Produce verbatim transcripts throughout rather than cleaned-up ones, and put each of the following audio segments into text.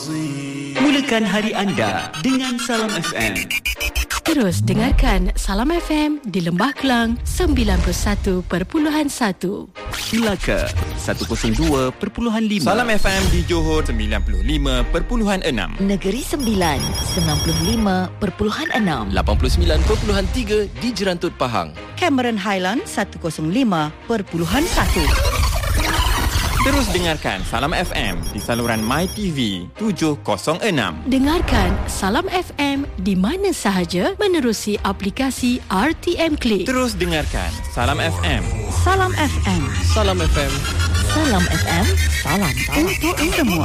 Mulakan hari anda dengan Salam F M. Terus dengarkan Salam F M di Lembah Kelang sembilan puluh satu perpuluhan satu, Melaka seratus dua perpuluhan lima, Salam F M di Johor sembilan puluh lima perpuluhan enam, Negeri Sembilan sembilan puluh lima perpuluhan enam, lapan puluh sembilan perpuluhan tiga di Jerantut Pahang, Cameron Highland seratus lima perpuluhan satu. Terus dengarkan Salam F M di saluran MyTV tujuh kosong enam. Dengarkan Salam F M di mana sahaja menerusi aplikasi R T M Click. Terus dengarkan Salam F M. Salam F M. Salam F M. Salam F M. Salam Untuk semua.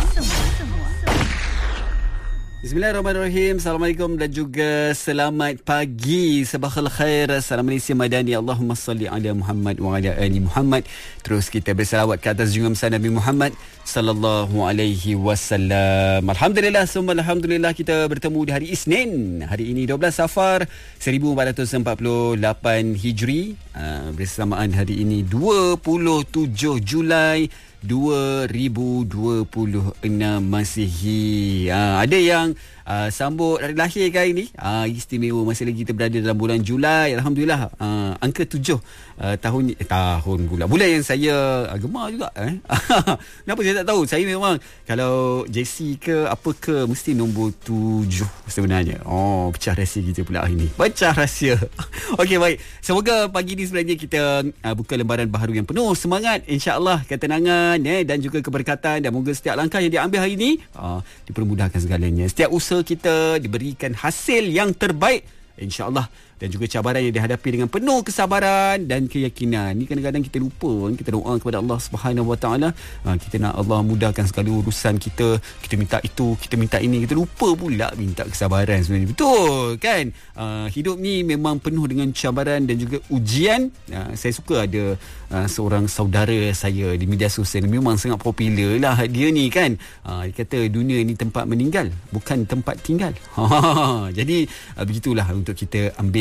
Bismillahirrahmanirrahim. Assalamualaikum dan juga selamat pagi. Sabahal khair. Salam Malaysia Madani. Allahumma salli ala Muhammad wa ala ali Muhammad. Terus kita berselawat ke atas junjungan besar Nabi Muhammad sallallahu alaihi wasallam. Alhamdulillah, summa alhamdulillah, kita bertemu di hari Isnin. Hari ini dua belas Safar seribu empat ratus empat puluh lapan Hijri. Uh, bersamaan hari ini dua puluh tujuh Julai dua ribu dua puluh enam Masihi. Ha, ada yang uh, sambut hari lahir kali ni. Uh, istimewa, masih lagi kita berada dalam bulan Julai. Alhamdulillah, uh, angka tujuh uh, tahun eh, tahun pula. Bulan yang saya uh, gemar juga. Eh? Kenapa saya tak tahu? Saya memang kalau J C ke apa ke mesti nombor tujuh sebenarnya. Oh, pecah rahsia kita pula hari ni. Pecah rahsia. Okey, baik. Semoga pagi ni sebenarnya kita uh, buka lembaran baharu yang penuh semangat, insya-Allah, ketenangan eh, dan juga keberkatan, dan moga setiap langkah yang diambil hari ini uh, dipermudahkan segalanya. Setiap usaha kita diberikan hasil yang terbaik, insya-Allah, dan juga cabaran yang dihadapi dengan penuh kesabaran dan keyakinan. Ni kadang-kadang kita lupa, kita doa kepada Allah Subhanahu Wa Taala, uh, kita nak Allah mudahkan segala urusan kita, kita minta itu, kita minta ini, kita lupa pula minta kesabaran sebenarnya. Betul kan? Uh, hidup ni memang penuh dengan cabaran dan juga ujian. Uh, saya suka ada uh, seorang saudara saya di media sosial, memang sangat popular lah dia ni kan. Uh, dia kata dunia ni tempat meninggal, bukan tempat tinggal. Jadi uh, begitulah untuk kita ambil